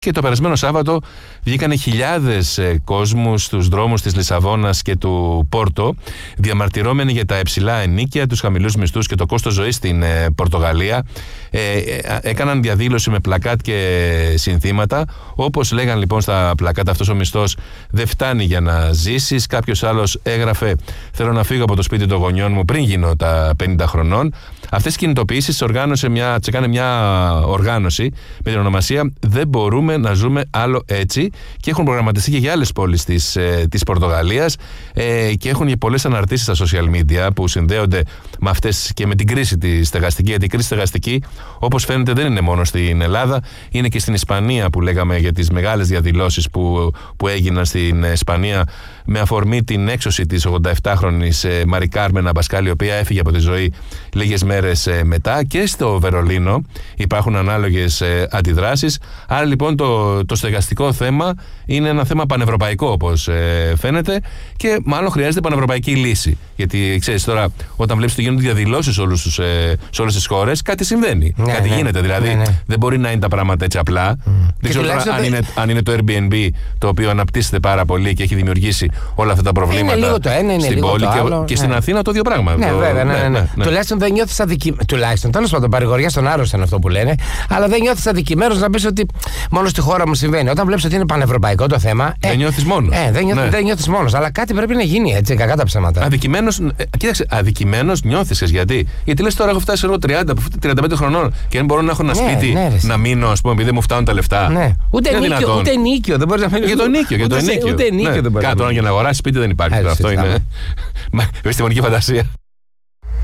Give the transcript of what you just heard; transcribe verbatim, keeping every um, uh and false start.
Και το περασμένο Σάββατο βγήκανε χιλιάδες ε, κόσμους στους δρόμους της Λισαβόνας και του Πόρτο, διαμαρτυρώμενοι για τα υψηλά ενοίκια, τους χαμηλούς μισθούς και το κόστος ζωής στην ε, Πορτογαλία. Ε, ε, έκαναν διαδήλωση με πλακάτ και συνθήματα. Όπως λέγαν λοιπόν στα πλακάτ, αυτός ο μισθός δεν φτάνει για να ζήσεις. Κάποιος άλλος έγραφε: θέλω να φύγω από το σπίτι των γονιών μου πριν γίνω τα πενήντα χρονών. Αυτές οι κινητοποιήσεις οργάνωσε μια, τσεκάνε μια οργάνωση με την ονομασία «Δεν μπορούμε να ζούμε άλλο έτσι», και έχουν προγραμματιστεί και για άλλες πόλεις της, ε, της Πορτογαλίας ε, και έχουν και πολλές αναρτήσεις στα social media που συνδέονται με αυτές και με την κρίση τη στεγαστική. Γιατί η κρίση στεγαστική, όπως φαίνεται, δεν είναι μόνο στην Ελλάδα, είναι και στην Ισπανία, που λέγαμε για τις μεγάλες διαδηλώσεις που, που έγιναν στην Ισπανία με αφορμή την έξωση της ογδοεπτάχρονης ε, Μαρι Κάρμεν Αμπασκάλ, η οποία έφυγε από τη ζωή λίγες μέρες ε, μετά. Και στο Βερολίνο υπάρχουν ανάλογες ε, αντιδράσεις. Άρα λοιπόν το, το στεγαστικό θέμα είναι ένα θέμα πανευρωπαϊκό, όπως ε, φαίνεται, και μάλλον χρειάζεται πανευρωπαϊκή λύση. Γιατί ξέρεις τώρα, όταν βλέπεις ότι γίνονται διαδηλώσεις σε, όλους τους, ε, σε όλες τις χώρες, κάτι συμβαίνει. Ναι, κάτι ναι, γίνεται. Δηλαδή ναι, ναι. δεν μπορεί να είναι τα πράγματα έτσι απλά. Mm. Δεν ξέρω τώρα αν, δε... είναι, αν είναι το Airbnb, το οποίο αναπτύσσεται πάρα πολύ και έχει δημιουργήσει όλα αυτά τα προβλήματα είναι λίγο το ένα, είναι στην λίγο πόλη το άλλο, και, ναι. και στην Αθήνα το ίδιο πράγμα. Ναι, το, βέβαια. Ναι, ναι, ναι. ναι. Τουλάχιστον δεν νιώθεις αδικημένος. Τουλάχιστον, τέλος πάντων, παρηγοριά στον άρρωστο είναι αυτό που λένε. Αλλά δεν νιώθεις αδικημένος να πεις ότι μόνο στη χώρα μου συμβαίνει. Όταν βλέπεις ότι είναι πανευρωπαϊκό το θέμα. Δεν ε, νιώθεις μόνος. Ε, δεν, νιώθ, ναι. δεν νιώθεις μόνος. Αλλά κάτι πρέπει να γίνει, έτσι, κακά τα ψέματα. Αδικημένος, ε, κοίταξε, αδικημένος νιώθεις. Γιατί? Γιατί λες τώρα έχω φτάσει εγώ τριάντα, τριάντα πέντε χρονών και δεν μπορώ να έχω ένα ναι, σπίτι ναι, να μείνω, ας πούμε, επειδή δεν μου φτάνουν τα λεφτά. Ναι. Ούτε, νίκιο, ούτε νίκιο. Δεν μπορείς να μείνεις. Για το νίκιο. Για το ούτε, νίκιο. Ούτε νίκιο ναι. δεν μπορείς. Κάτω για να αγοράσεις σπίτι δεν υπάρχει. Αυτό είναι επιστημονική φαντασία.